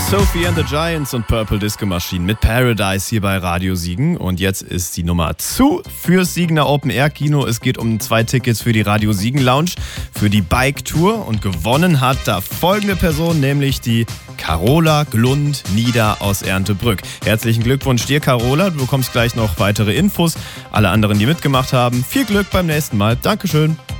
Sophie and the Giants und Purple Disco Machine mit Paradise hier bei Radio Siegen. Und jetzt ist die Nummer zu fürs Siegener Open Air Kino. Es geht um 2 Tickets für die Radio Siegen Lounge, für die Bike Tour. Und gewonnen hat da folgende Person, nämlich die Carola Glund Nieder aus Erntebrück. Herzlichen Glückwunsch dir, Carola. Du bekommst gleich noch weitere Infos. Alle anderen, die mitgemacht haben, viel Glück beim nächsten Mal. Dankeschön.